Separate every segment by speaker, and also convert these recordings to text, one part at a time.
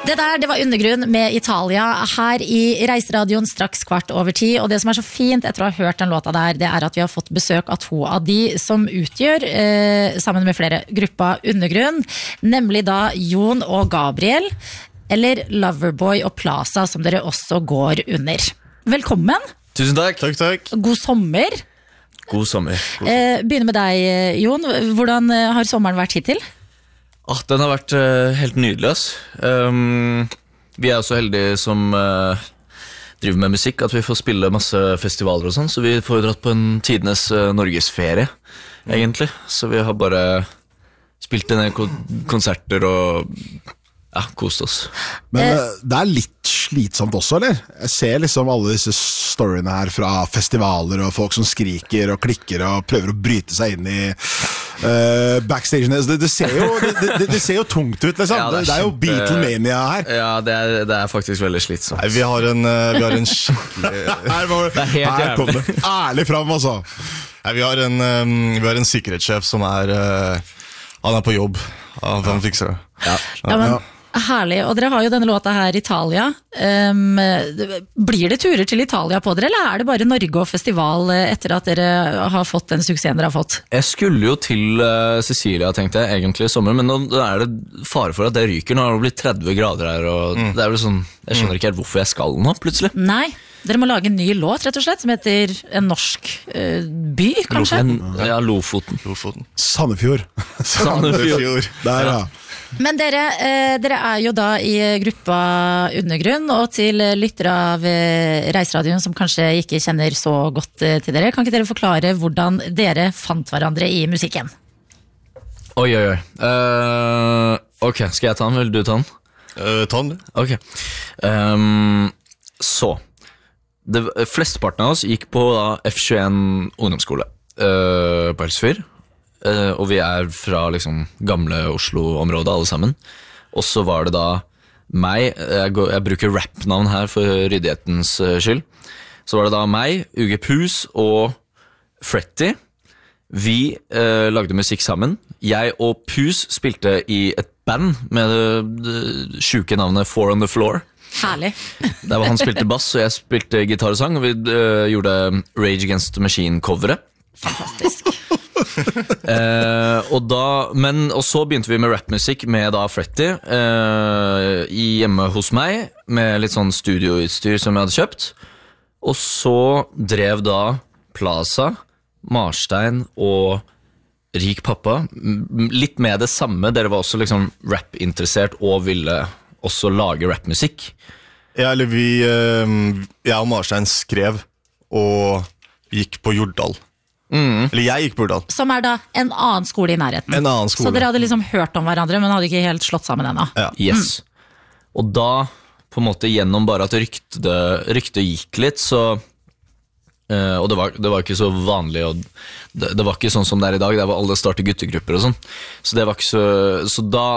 Speaker 1: Det var Undergrunn med Italia her i Reiseradioen straks 10:15, og det som så fint etter å ha hørt den låta der, det at vi har fått besøk av to av de som utgjør, sammen med flere, gruppa Undergrunn, nemlig da Jon og Gabriel, eller Loverboy og Plaza, som dere også går under. Velkommen!
Speaker 2: Tusen takk.
Speaker 3: Takk.
Speaker 1: God sommer!
Speaker 2: God sommer.
Speaker 1: Begynner med deg, Jon. Hvordan har sommeren vært hittil?
Speaker 2: Den har vært helt nydelig, ass. Vi så heldige som driver med musikk, at vi får spille masse festivaler og sånn, så vi får dratt på en tidenes norgesferie, egentlig. Så vi har bare spilt en del konserter og kost oss.
Speaker 3: Men det litt slitsomt også, eller? Jeg ser liksom alle disse storyene her fra festivaler og folk som skriker og klikker og prøver å bryte seg inn i backstagene. Det ser jo tungt ut, liksom. Ja, det jo Beatlemania her.
Speaker 2: Ja, det faktisk veldig slitsomt.
Speaker 3: Nei, vi har en skikkelig her kom det ærlig fram, altså. Nei, vi har en sikkerhetssjef som han på jobb. Han fikser det.
Speaker 1: Ja, men herlig, og dere har jo denne låta her, Italia. Blir det turer til Italia på dere, eller det bare Norge og festival etter at dere har fått den suksessen dere har fått?
Speaker 2: Jeg skulle jo til Sicilia, tenkte jeg, egentlig i sommer, men nå det fare for at det ryker. Nå har det blitt 30 grader her, og det vel sånn, jeg skjønner ikke helt hvorfor jeg skal nå, plutselig.
Speaker 1: Nei, dere må lage en ny låt, rett og slett, som heter en norsk by, kanskje?
Speaker 2: Lofoten.
Speaker 3: Sandefjord. Der, ja.
Speaker 1: Men dere jo da i gruppa Undergrunn, og til lyttere av Reiseradioen som kanskje ikke kjenner så godt til dere, kan ikke dere forklare hvordan dere fant hverandre i musikken?
Speaker 2: Oi. Ok, skal jeg ta den? Vil du ta den?
Speaker 3: Ta den, du.
Speaker 2: Ok. Så, flesteparten av oss gikk på F21 ungdomsskole på Elsfyr. Og vi fra liksom gamle Oslo-området alle sammen. Og så var det da meg, jeg bruker rap-navn her for ryddighetens skyld. Så var det da meg, Uge Pus og Fretty. Vi lagde musikk sammen. Jeg og Pus spilte i et band med det syke navnet Four on the Floor.
Speaker 1: Herlig.
Speaker 2: Der var han spilte bass, og jeg spilte gitar og sang, og vi gjorde Rage Against the Machine-coveret.
Speaker 1: Fantastisk.
Speaker 2: Og så begynte vi med rapmusikk med da Fretty hjemme hos meg med litt sånn studioutstyr som jeg hadde kjøpt, og så drev da Plaza, Marstein og Rik Pappa litt med det samme. Dere var også liksom rap-interessert og ville også lage rapmusikk.
Speaker 3: Ja, eller jeg og Marstein skrev og gikk på Jordal. Eller jeg gikk på Jordal.
Speaker 1: Som da en annen skole i nærheten.
Speaker 3: En annen skole.
Speaker 1: Så dere hadde liksom hørt om hverandre, men hadde ikke helt slått sammen ennå.
Speaker 3: Ja.
Speaker 2: Yes. Og da, på en måte gjennom bare at ryktet gikk litt, så og det var ikke så vanlig, og det var ikke sånn som det i dag, der var alle startet guttegrupper og sånn. Så det var ikke så da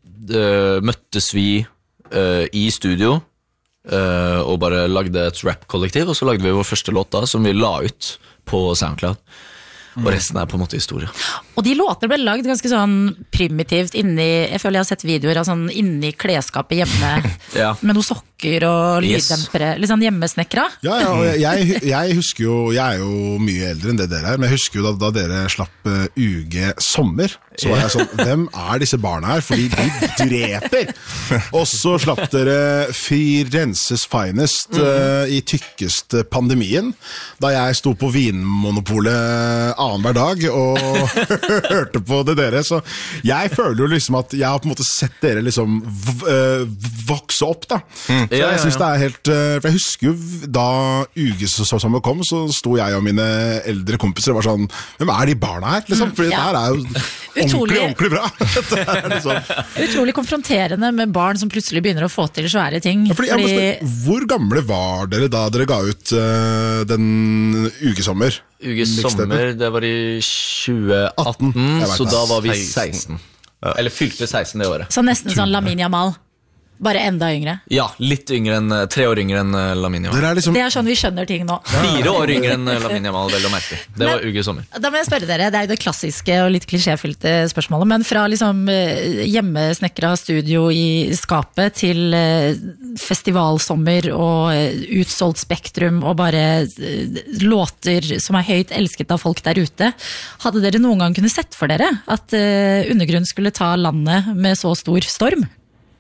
Speaker 2: møttes vi i studio og bare lagde et rap-kollektiv, og så lagde vi vår første låt da, som vi la ut på SoundCloud. Og resten på en måte historie.
Speaker 1: Og de låtene ble lagd ganske sånn primitivt jeg føler jeg har sett videoer av sånn inni klesskapet hjemme
Speaker 2: ja.
Speaker 1: Med noen sokker og lyddempere, litt sånn hjemmesnekra.
Speaker 3: Ja, og jeg husker jo, jeg jo mye eldre enn det dere men jeg husker jo da dere slapp Uge Sommer, så var jeg sånn, hvem disse barna her? Fordi de dreper! Og så slapp dere Firenses Finest i tykkeste pandemien, da jeg sto på Vinmonopolet hver dag og hørte på det dere, så jeg føler jo liksom at jeg har på en måte sett dere liksom vokse opp da. Så jeg synes det helt, for jeg husker jo da Uge Sommer kom, så sto jeg og mine eldre kompiser og var sånn, hvem de barna her? Liksom? Fordi det her jo ordentlig bra. Liksom.
Speaker 1: Utrolig konfronterende med barn som plutselig begynner å få til svære ting.
Speaker 3: Ja, hvor gamle var dere da dere ga ut den Uge Sommer?
Speaker 2: Uge Sommer, det var i 2018, så da var vi 16. Eller fylte 16 det året.
Speaker 1: Så nesten sånn Lamin Jamal. Bare enda yngre.
Speaker 2: Ja, litt yngre enn 3 år yngre enn Lamine Yamal.
Speaker 3: Dere er liksom
Speaker 1: Det er sånn vi skjønner ting nå.
Speaker 2: 4 år yngre enn Lamine Yamal, vel å merke. Det var Uge Sommer.
Speaker 1: Da må jeg spørre dere, det er jo det klassiske og litt klisjéfylte spørsmålet, men fra liksom hjemmesnekra studio i skapet til festivalsommer og utsolgt Spektrum og bare låter som er høyt elsket av folk der ute. Hadde dere noen gang kunne sett for dere at Undergrunn skulle ta landet med så stor storm?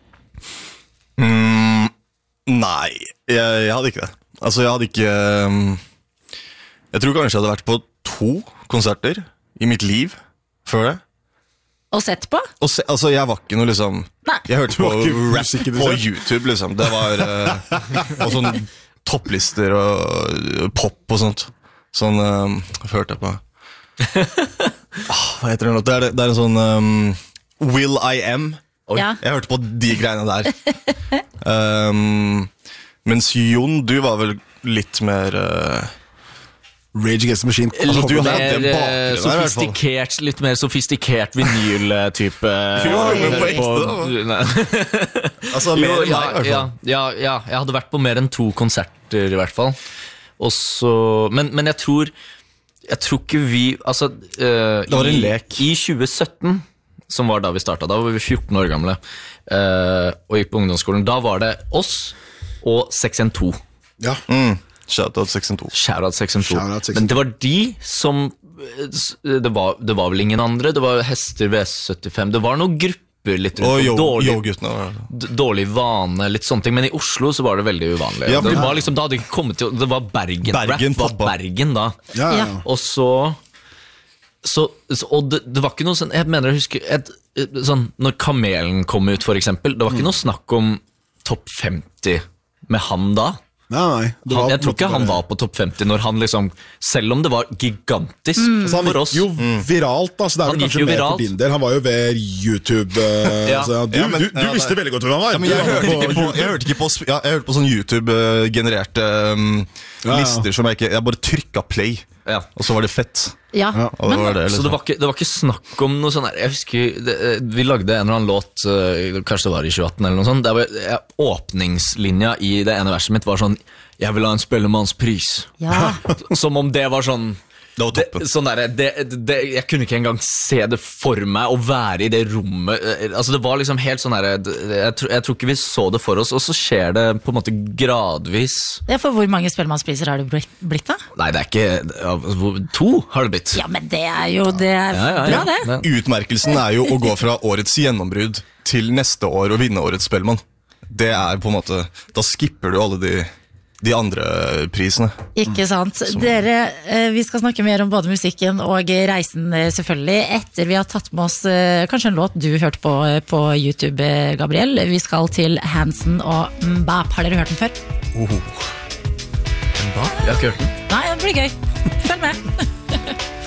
Speaker 4: Nei, jeg hadde ikke det. Altså, jeg hadde ikke jeg tror kanskje jeg hadde vært på 2 konserter i mitt liv før det.
Speaker 1: Og sett på?
Speaker 4: Altså, jeg var ikke noe liksom
Speaker 1: Nei.
Speaker 4: Jeg hørte på rap
Speaker 3: musikken du
Speaker 4: på
Speaker 3: ser.
Speaker 4: YouTube, liksom. Det var og sånn topplister og pop og sånt. Sånn hørte jeg på. Hva heter det nå? Det er en sånn Will I Am.
Speaker 1: Ja.
Speaker 4: Jeg hørte på de greiene der. Mens Jon, du var vel litt mer
Speaker 3: Rage Against the Machine.
Speaker 4: Altså, du
Speaker 2: Litt
Speaker 4: hadde en
Speaker 2: mer
Speaker 4: bakgrunn der, i hvert fall.
Speaker 2: sofistikert, litt mer sofistikert vinyl-type.
Speaker 4: Jo, men på ekte, Altså, mer enn meg, i hvert fall.
Speaker 2: ja, jeg hadde vært på mer enn 2 konserter, i hvert fall. Og så, men jeg tror ikke vi altså,
Speaker 4: Det var en lek.
Speaker 2: I 2017, som var da vi startet, da var vi 14 år gamle, og gikk på ungdomsskolen. Da var det oss og 612.
Speaker 3: Ja.
Speaker 4: Shoutout 612.
Speaker 2: Shoutout 612.
Speaker 3: Shoutout 612.
Speaker 2: Men det var de som det var vel ingen andre. Det var Hester V75. Det var noen grupper litt rundt.
Speaker 4: Og
Speaker 2: Og
Speaker 4: Yo-guttene.
Speaker 2: dårlig vane, litt sånne ting. Men i Oslo så var det veldig uvanlig.
Speaker 4: Ja,
Speaker 2: det
Speaker 4: for-
Speaker 2: var liksom, da hadde det ikke kommet til det var Bergen.
Speaker 4: Bergen
Speaker 2: Rap var
Speaker 4: poppa.
Speaker 2: Bergen da.
Speaker 3: Ja, ja, ja.
Speaker 1: Ja.
Speaker 2: Og så og det var ikke noe sånn, jeg mener jeg husker sånn, når Kamelen kom ut for eksempel, det var ikke noe snakk om topp 50 med han da.
Speaker 3: Nei. Det var
Speaker 2: Jeg tror ikke
Speaker 3: på en
Speaker 2: han
Speaker 3: måte
Speaker 2: var på topp 50 når han liksom, selv om det var gigantisk
Speaker 3: bare- Så han
Speaker 2: for
Speaker 3: gikk
Speaker 2: oss.
Speaker 3: jo viralt, da, så det er
Speaker 2: Han
Speaker 3: vel
Speaker 2: gikk
Speaker 3: kanskje
Speaker 2: jo
Speaker 3: mer
Speaker 2: viralt.
Speaker 3: for din del. Han var jo ved YouTube.
Speaker 2: Ja.
Speaker 3: Så du,
Speaker 4: Ja, men-
Speaker 3: du
Speaker 4: ja,
Speaker 3: visste veldig godt hvor han var.
Speaker 4: Ja, men jeg hørte ikke på jeg hørte på sånn YouTube-genererte
Speaker 3: Ja, ja.
Speaker 4: lister som jeg bare trykka play,
Speaker 2: Ja.
Speaker 4: og så var det fett.
Speaker 1: Ja.
Speaker 4: Og det var det,
Speaker 2: Så
Speaker 4: liksom.
Speaker 2: det var ikke snakk om noe sånn her. Jeg husker, vi lagde en eller annen låt, kanskje det var i 2018 eller noe sånt, der åpningslinja i det ene verset mitt var sånn, jeg vil ha en spellemannspris.
Speaker 1: Ja.
Speaker 2: Som om det var sånn,
Speaker 4: Det var toppen.
Speaker 2: sånn der, jeg kunne ikke engang se det for meg å være i det rommet. Altså det var liksom helt sånn der, jeg tror ikke vi så det for oss, og så skjer det på en måte gradvis.
Speaker 1: Ja, for hvor mange spellemannspriser har det blitt da?
Speaker 2: Nei, det er ikke 2 har det blitt.
Speaker 1: Ja, men det er jo det er bra, det.
Speaker 2: Ja.
Speaker 4: Utmerkelsen er jo å gå fra årets gjennombrudd til neste år og vinne årets Spellemann. Det er på en måte, da skipper du alle de andre prisene.
Speaker 1: Ikke sant. Dere, vi skal snakke mer om både musikken og reisen, selvfølgelig, etter vi har tatt med oss kanskje en låt du hørte på YouTube, Gabriel. Vi skal til Hansen og Mbap. Har dere hørt den før?
Speaker 2: Jeg har ikke hørt den.
Speaker 1: Nei, det blir gøy. Følg med.